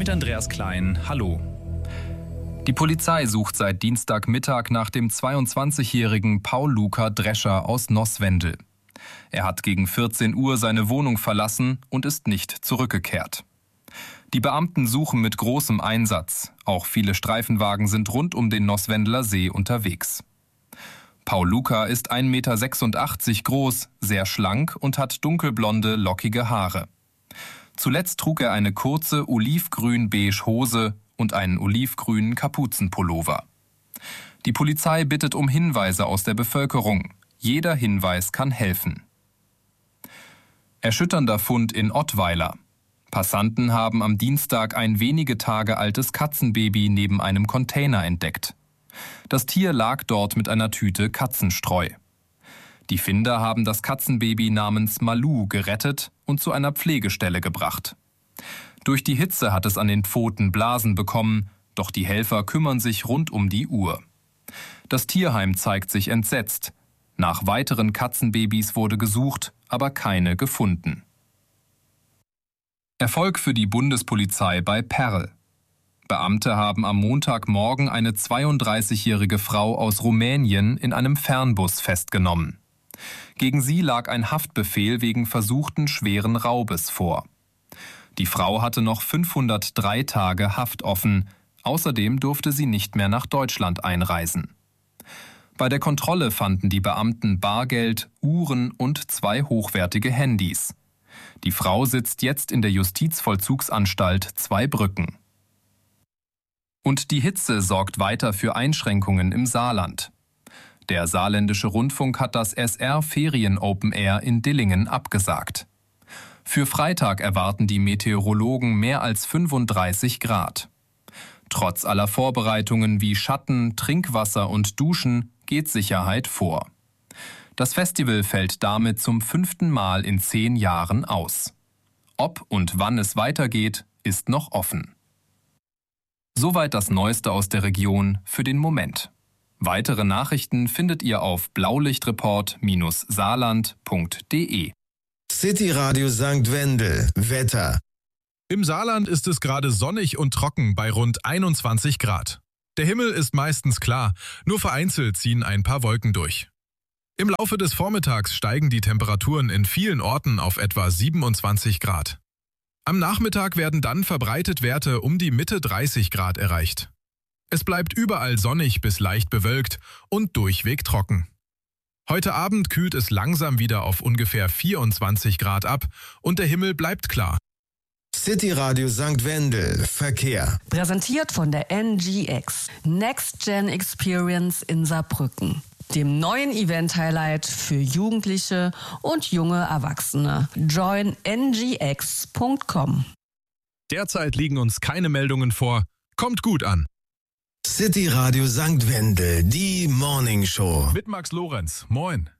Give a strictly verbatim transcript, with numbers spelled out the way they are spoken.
mit Andreas Klein. Hallo. Die Polizei sucht seit Dienstagmittag nach dem zweiundzwanzigjährigen Paul Luca Drescher aus Nosswendel. Er hat gegen vierzehn Uhr seine Wohnung verlassen und ist nicht zurückgekehrt. Die Beamten suchen mit großem Einsatz. Auch viele Streifenwagen sind rund um den Nosswendeler See unterwegs. Paul Luca ist ein Meter sechsundachtzig groß, sehr schlank und hat dunkelblonde, lockige Haare. Zuletzt trug er eine kurze olivgrün-beige Hose und einen olivgrünen Kapuzenpullover. Die Polizei bittet um Hinweise aus der Bevölkerung. Jeder Hinweis kann helfen. Erschütternder Fund in Ottweiler. Passanten haben am Dienstag ein wenige Tage altes Katzenbaby neben einem Container entdeckt. Das Tier lag dort mit einer Tüte Katzenstreu. Die Finder haben das Katzenbaby namens Malu gerettet und zu einer Pflegestelle gebracht. Durch die Hitze hat es an den Pfoten Blasen bekommen, doch die Helfer kümmern sich rund um die Uhr. Das Tierheim zeigt sich entsetzt. Nach weiteren Katzenbabys wurde gesucht, aber keine gefunden. Erfolg für die Bundespolizei bei Perl. Beamte haben am Montagmorgen eine zweiunddreißigjährige Frau aus Rumänien in einem Fernbus festgenommen. Gegen sie lag ein Haftbefehl wegen versuchten schweren Raubes vor. Die Frau hatte noch fünfhundertdrei Tage Haft offen. Außerdem durfte sie nicht mehr nach Deutschland einreisen. Bei der Kontrolle fanden die Beamten Bargeld, Uhren und zwei hochwertige Handys. Die Frau sitzt jetzt in der Justizvollzugsanstalt Zweibrücken. Und die Hitze sorgt weiter für Einschränkungen im Saarland. Der Saarländische Rundfunk hat das S R Ferien Open Air in Dillingen abgesagt. Für Freitag erwarten die Meteorologen mehr als fünfunddreißig Grad. Trotz aller Vorbereitungen wie Schatten, Trinkwasser und Duschen geht Sicherheit vor. Das Festival fällt damit zum fünften Mal in zehn Jahren aus. Ob und wann es weitergeht, ist noch offen. Soweit das Neueste aus der Region für den Moment. Weitere Nachrichten findet ihr auf blaulichtreport Bindestrich saarland Punkt de. City Radio Sankt Wendel. Wetter. Im Saarland ist es gerade sonnig und trocken bei rund einundzwanzig Grad. Der Himmel ist meistens klar, nur vereinzelt ziehen ein paar Wolken durch. Im Laufe des Vormittags steigen die Temperaturen in vielen Orten auf etwa siebenundzwanzig Grad. Am Nachmittag werden dann verbreitet Werte um die Mitte dreißig Grad erreicht. Es bleibt überall sonnig bis leicht bewölkt und durchweg trocken. Heute Abend kühlt es langsam wieder auf ungefähr vierundzwanzig Grad ab und der Himmel bleibt klar. City Radio Sankt Wendel. Verkehr. Präsentiert von der N G X. Next Gen Experience in Saarbrücken. Dem neuen Event-Highlight für Jugendliche und junge Erwachsene. join n g x punkt com. Derzeit liegen uns keine Meldungen vor. Kommt gut an. City Radio Sankt Wendel, die Morning Show. Mit Max Lorenz. Moin.